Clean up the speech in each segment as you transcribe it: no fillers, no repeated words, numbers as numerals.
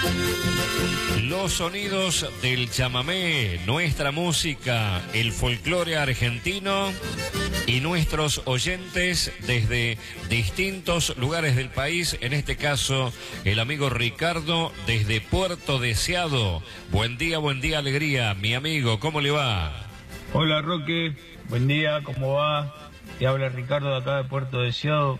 Los sonidos del chamamé, nuestra música, el folclore argentino y nuestros oyentes desde distintos lugares del país, en este caso el amigo Ricardo desde Puerto Deseado. Buen día, alegría, mi amigo, ¿cómo le va? Hola Roque, buen día, ¿cómo va? Te habla Ricardo de acá de Puerto Deseado.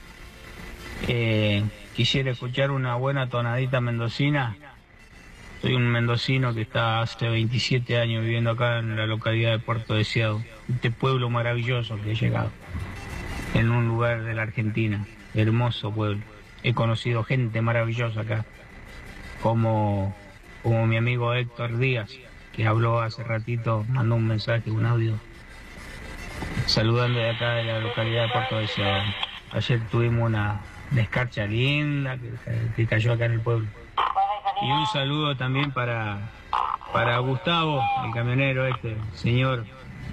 Quisiera escuchar una buena tonadita mendocina. Soy un mendocino que está hace 27 años viviendo acá en la localidad de Puerto Deseado. Este pueblo maravilloso que he llegado, en un lugar de la Argentina, hermoso pueblo. He conocido gente maravillosa acá, como mi amigo Héctor Díaz, que habló hace ratito, mandó un mensaje, un audio, saludando de acá de la localidad de Puerto Deseado. Ayer tuvimos una escarcha linda que cayó acá en el pueblo. Y un saludo también para Gustavo, el camionero señor.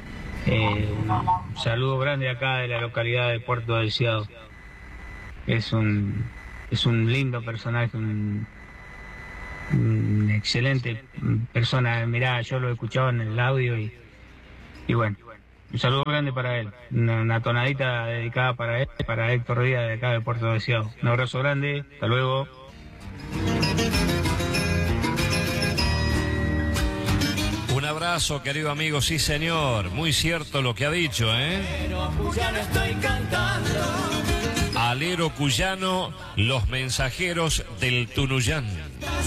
Un saludo grande acá de la localidad de Puerto Deseado. Es un lindo personaje, un excelente persona. Mirá, yo lo he escuchado en el audio y bueno, un saludo grande para él. Una tonadita dedicada para él, para Héctor Díaz de acá de Puerto Deseado. Un abrazo grande, hasta luego. Un abrazo, querido amigo, sí señor, muy cierto lo que ha dicho, Alero cuyano estoy cantando. Alero cuyano, los mensajeros del Tunuyán.